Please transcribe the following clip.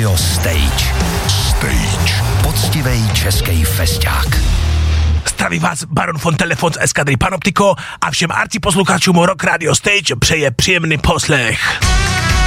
Radio Stage. Poctivej český fesťák. Zdraví vás Baron von Telefon z Eskadry Panoptiko a všem arciposluchačům Rock Radio Stage přeje příjemný poslech.